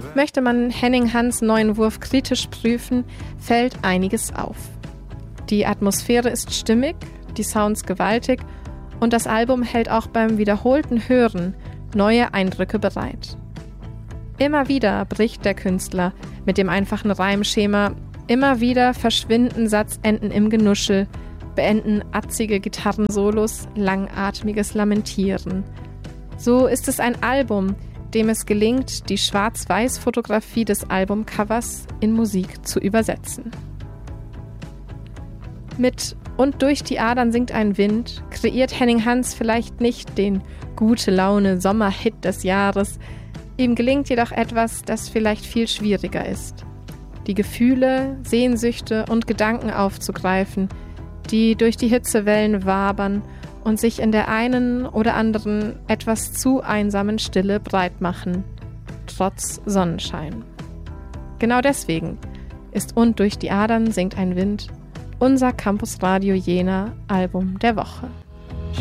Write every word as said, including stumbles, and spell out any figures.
Möchte man Henning Hans' neuen Wurf kritisch prüfen, fällt einiges auf. Die Atmosphäre ist stimmig, die Sounds gewaltig und das Album hält auch beim wiederholten Hören neue Eindrücke bereit. Immer wieder bricht der Künstler mit dem einfachen Reimschema, immer wieder verschwinden Satzenden im Genuschel, beenden atzige Gitarrensolos langatmiges Lamentieren. So ist es ein Album, dem es gelingt, die Schwarz-Weiß-Fotografie des Albumcovers in Musik zu übersetzen. Mit Und durch die Adern singt ein Wind kreiert Henning Hans vielleicht nicht den Gute-Laune-Sommerhit des Jahres. Ihm gelingt jedoch etwas, das vielleicht viel schwieriger ist. Die Gefühle, Sehnsüchte und Gedanken aufzugreifen, die durch die Hitzewellen wabern und sich in der einen oder anderen etwas zu einsamen Stille breit machen, trotz Sonnenschein. Genau deswegen ist Und durch die Adern singt ein Wind unser Campus Radio Jena Album der Woche.